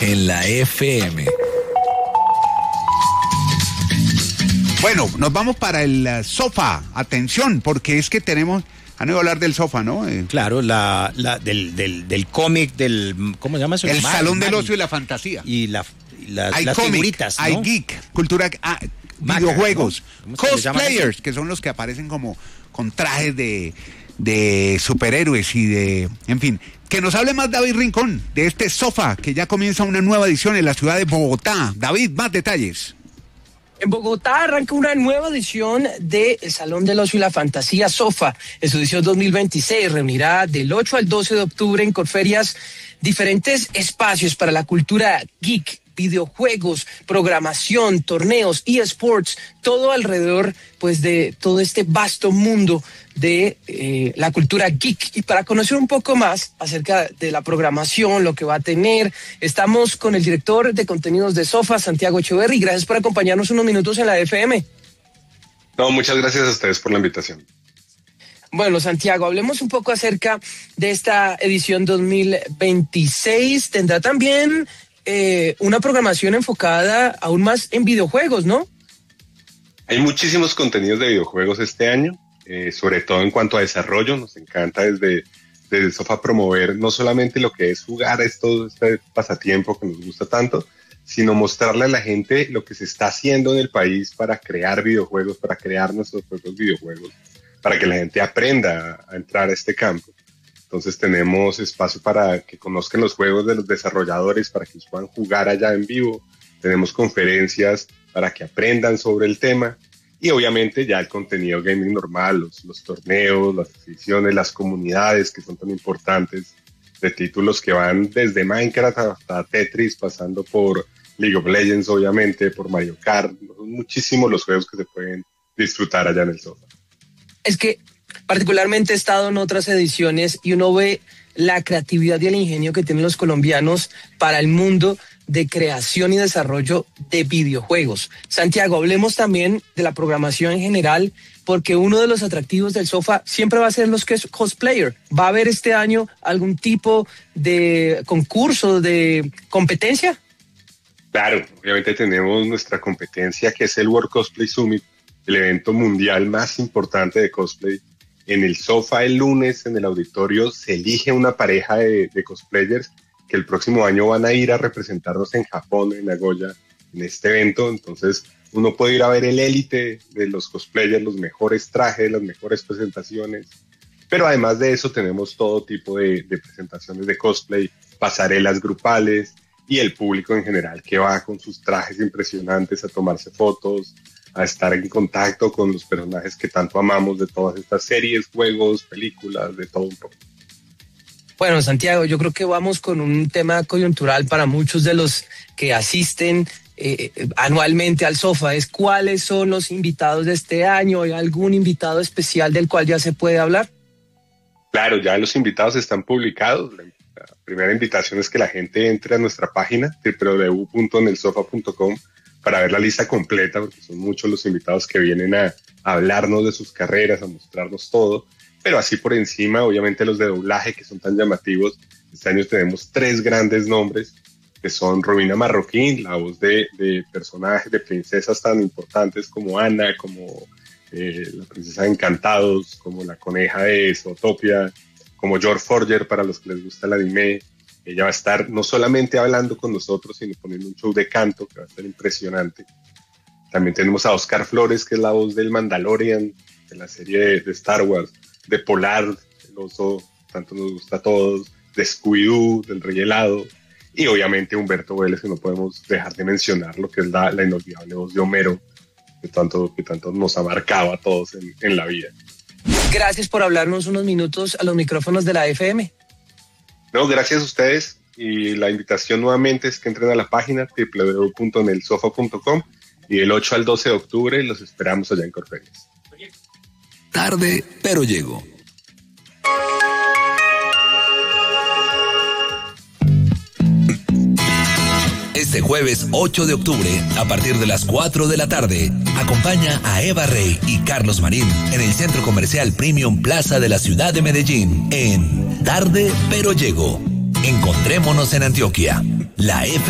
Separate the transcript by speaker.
Speaker 1: en la FM.
Speaker 2: Bueno, nos vamos para el sofá. Atención, porque es que tenemos... Han oído hablar del sofá, ¿no?
Speaker 3: Claro, del cómic, ¿cómo se llama eso?
Speaker 2: El Salón del Ocio y la Fantasía.
Speaker 3: Y las
Speaker 2: cómic,
Speaker 3: figuritas, ¿no?
Speaker 2: hay geek, cultura, videojuegos, ¿no? Cosplayers, que son los que aparecen como con trajes de superhéroes y de... En fin, que nos hable más David Rincón de este sofá, que ya comienza una nueva edición en la ciudad de Bogotá. David, más detalles.
Speaker 4: En Bogotá arranca una nueva edición de El Salón del Ocio y la Fantasía Sofa. En su edición 2026 reunirá del 8 al 12 de octubre en Corferias diferentes espacios para la cultura geek, videojuegos, programación, torneos, eSports, todo alrededor pues de todo este vasto mundo de la cultura geek. Y para conocer un poco más acerca de la programación, lo que va a tener, estamos con el director de contenidos de Sofa, Santiago Echeverry. Gracias por acompañarnos unos minutos en la FM.
Speaker 5: No, muchas gracias a ustedes por la invitación.
Speaker 4: Bueno, Santiago, hablemos un poco acerca de esta edición 2026. Tendrá también una programación enfocada aún más en videojuegos, ¿no?
Speaker 5: Hay muchísimos contenidos de videojuegos este año, sobre todo en cuanto a desarrollo. Nos encanta desde Sofa promover no solamente lo que es jugar este pasatiempo que nos gusta tanto, sino mostrarle a la gente lo que se está haciendo en el país para crear videojuegos, para crear nuestros propios videojuegos, para que la gente aprenda a entrar a este campo. Entonces tenemos espacio para que conozcan los juegos de los desarrolladores, para que puedan jugar allá en vivo. Tenemos conferencias para que aprendan sobre el tema. Y obviamente ya el contenido gaming normal, los torneos, las ediciones, las comunidades que son tan importantes, de títulos que van desde Minecraft hasta Tetris, pasando por League of Legends, obviamente, por Mario Kart. Son muchísimos los juegos que se pueden disfrutar allá en el sofá.
Speaker 4: Es que particularmente he estado en otras ediciones y uno ve la creatividad y el ingenio que tienen los colombianos para el mundo de creación y desarrollo de videojuegos. Santiago, hablemos también de la programación en general, porque uno de los atractivos del sofá siempre va a ser los que es cosplayer. ¿Va a haber este año algún tipo de concurso, de competencia?
Speaker 5: Claro, obviamente tenemos nuestra competencia que es el World Cosplay Summit, el evento mundial más importante de cosplay. En el sofá el lunes, en el auditorio, se elige una pareja de cosplayers que el próximo año van a ir a representarnos en Japón, en Nagoya, en este evento. Entonces uno puede ir a ver el élite de los cosplayers, los mejores trajes, las mejores presentaciones. Pero además de eso tenemos todo tipo de presentaciones de cosplay, pasarelas grupales y el público en general que va con sus trajes impresionantes a tomarse fotos, a estar en contacto con los personajes que tanto amamos de todas estas series, juegos, películas, de todo un poco.
Speaker 4: Bueno, Santiago, yo creo que vamos con un tema coyuntural para muchos de los que asisten anualmente al sofá. Es cuáles son los invitados de este año. ¿Hay algún invitado especial del cual ya se puede hablar?
Speaker 5: Claro, ya los invitados están publicados. La primera invitación es que la gente entre a nuestra página www.enelsofa.com para ver la lista completa, porque son muchos los invitados que vienen a hablarnos de sus carreras, a mostrarnos todo. Pero así por encima, obviamente los de doblaje que son tan llamativos. Este año tenemos 3 grandes nombres, que son Romina Marroquín, la voz de personajes, de princesas tan importantes como Ana, como la princesa de Encantados, como la coneja de Zootopia, como George Forger para los que les gusta el anime. Ella va a estar no solamente hablando con nosotros, sino poniendo un show de canto que va a estar impresionante. También tenemos a Oscar Flores, que es la voz del Mandalorian, de la serie de Star Wars, de Polar, el oso, tanto nos gusta a todos, de Scooby-Doo, del Rey Helado, y obviamente Humberto Vélez, que no podemos dejar de mencionar, lo que es la inolvidable voz de Homero, que tanto nos ha marcado a todos en la vida.
Speaker 4: Gracias por hablarnos unos minutos a los micrófonos de la FM.
Speaker 5: No, gracias a ustedes, y la invitación nuevamente es que entren a la página www.enelsofa.com y del 8 al 12 de octubre los esperamos allá en Corferias.
Speaker 1: Tarde, pero llego. Este jueves 8 de octubre, a partir de las 4 de la tarde, acompaña a Eva Rey y Carlos Marín en el Centro Comercial Premium Plaza de la ciudad de Medellín, en Tarde, pero llego. Encontrémonos en Antioquia. La